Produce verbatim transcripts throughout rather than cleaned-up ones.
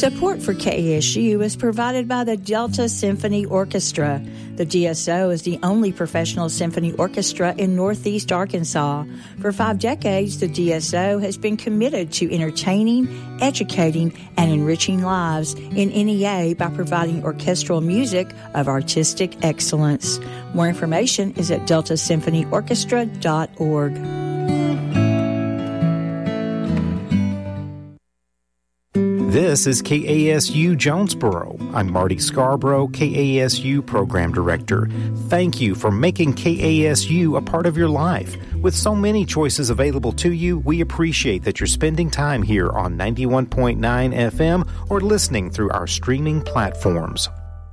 Support for K A S U is provided by the Delta Symphony Orchestra. The D S O is the only professional symphony orchestra in Northeast Arkansas. For five decades, the D S O has been committed to entertaining, educating, and enriching lives in N E A by providing orchestral music of artistic excellence. More information is at delta symphony orchestra dot org. This is K A S U Jonesboro. I'm Marty Scarborough, K A S U Program Director. Thank you for making K A S U a part of your life. With so many choices available to you, we appreciate that you're spending time here on ninety-one point nine F M or listening through our streaming platforms.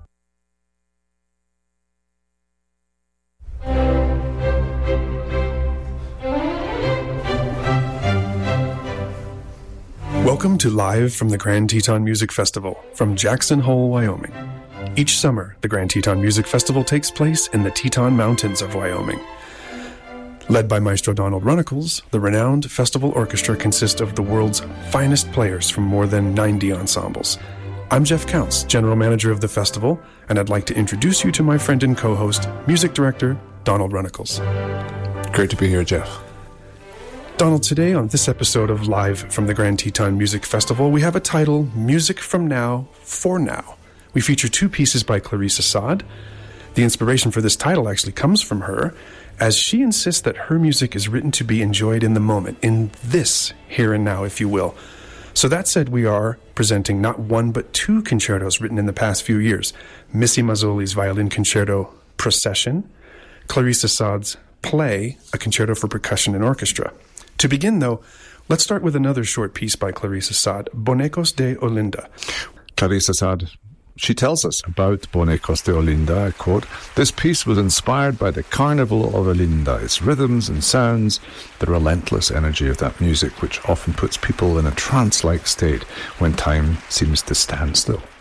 Welcome to Live from the Grand Teton Music Festival from Jackson Hole, Wyoming. Each summer, the Grand Teton Music Festival takes place in the Teton Mountains of Wyoming. Led by Maestro Donald Runnicles, the renowned festival orchestra consists of the world's finest players from more than ninety ensembles. I'm Jeff Counts, General Manager of the festival, and I'd like to introduce you to my friend and co-host, Music Director Donald Runnicles. Great to be here, Jeff. Donald, today on this episode of Live from the Grand Teton Music Festival, we have a title, Music from Now for Now. We feature two pieces by Clarice Assad. The inspiration for this title actually comes from her, as she insists that her music is written to be enjoyed in the moment, in this here and now, if you will. So that said, we are presenting not one but two concertos written in the past few years. Missy Mazzoli's Violin Concerto Procession, Clarice Assad's Play, a concerto for percussion and orchestra. To begin, though, let's start with another short piece by Clarice Assad, Bonecos de Olinda. Clarice Assad, she tells us about Bonecos de Olinda, I quote, "This piece was inspired by the Carnival of Olinda, its rhythms and sounds, the relentless energy of that music, which often puts people in a trance-like state when time seems to stand still."